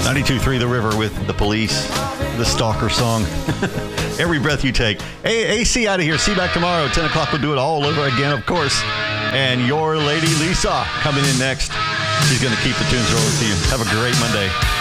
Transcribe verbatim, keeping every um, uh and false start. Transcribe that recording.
ninety-two point three The River with The Police, the Stalker song. Every breath you take. A- AC out of here. See you back tomorrow. ten o'clock, we'll do it all over again, of course. And your lady, Lisa, coming in next. She's going to keep the tunes rolling to you. Have a great Monday.